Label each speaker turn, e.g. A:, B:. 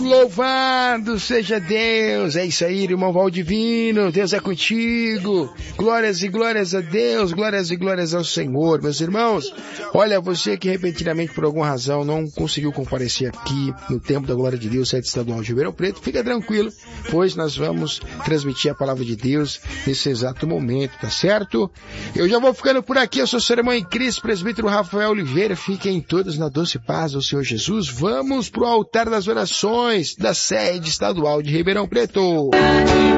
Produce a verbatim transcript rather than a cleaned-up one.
A: Louvado seja Deus. É isso aí, irmão Valdivino. Deus é contigo. Glórias e glórias a Deus. Glórias e glórias ao Senhor, meus irmãos. Olha, você que repentinamente por alguma razão não conseguiu comparecer aqui no Templo da Glória de Deus, sede estadual de Ribeirão Preto, fica tranquilo, pois nós vamos transmitir a palavra de Deus nesse exato momento, tá certo? Eu já vou ficando por aqui. Eu sou seu irmão em Cristo, presbítero Rafael Oliveira. Fiquem todos na doce paz do Senhor Jesus. Vamos pro altar das orações da sede estadual de Ribeirão Preto.